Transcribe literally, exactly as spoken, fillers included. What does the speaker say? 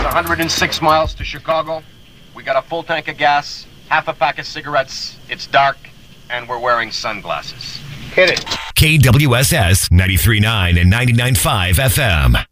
one hundred six miles to Chicago. We got a full tank of gas, half a pack of cigarettes. It's dark, and we're wearing sunglasses. Hit it. K W S S ninety-three point nine and ninety-nine point five F M.